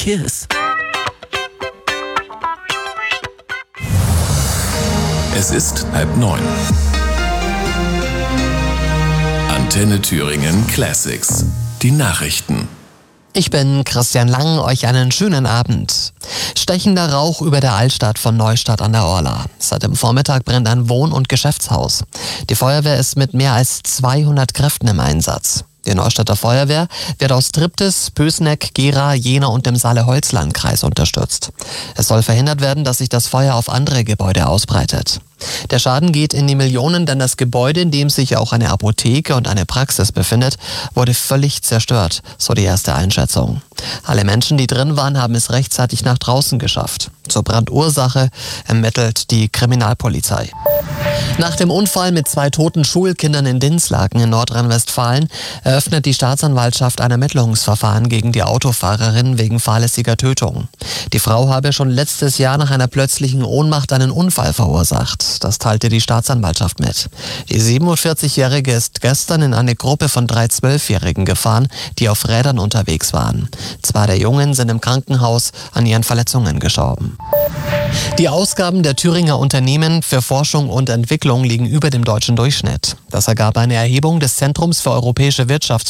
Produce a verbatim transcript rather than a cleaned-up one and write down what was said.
Kiss. Es ist halb neun. Antenne Thüringen Classics. Die Nachrichten. Ich bin Christian Lang, euch einen schönen Abend. Stechender Rauch über der Altstadt von Neustadt an der Orla. Seit dem Vormittag brennt ein Wohn- und Geschäftshaus. Die Feuerwehr ist mit mehr als zweihundert Kräften im Einsatz. Die Neustädter Feuerwehr wird aus Triptis, Pößneck, Gera, Jena und dem Saale-Holzland-Kreis unterstützt. Es soll verhindert werden, dass sich das Feuer auf andere Gebäude ausbreitet. Der Schaden geht in die Millionen, denn das Gebäude, in dem sich auch eine Apotheke und eine Praxis befindet, wurde völlig zerstört, so die erste Einschätzung. Alle Menschen, die drin waren, haben es rechtzeitig nach draußen geschafft. Zur Brandursache ermittelt die Kriminalpolizei. Nach dem Unfall mit zwei toten Schulkindern in Dinslaken in Nordrhein-Westfalen eröffnet die Staatsanwaltschaft ein Ermittlungsverfahren gegen die Autofahrerin wegen fahrlässiger Tötung. Die Frau habe schon letztes Jahr nach einer plötzlichen Ohnmacht einen Unfall verursacht. Das teilte die Staatsanwaltschaft mit. Die siebenundvierzigjährige ist gestern in eine Gruppe von drei Zwölfjährigen gefahren, die auf Rädern unterwegs waren. Zwei der Jungen sind im Krankenhaus an ihren Verletzungen gestorben. Die Ausgaben der Thüringer Unternehmen für Forschung und Entwicklung liegen über dem deutschen Durchschnitt. Das ergab eine Erhebung des Zentrums für europäische Wirtschafts-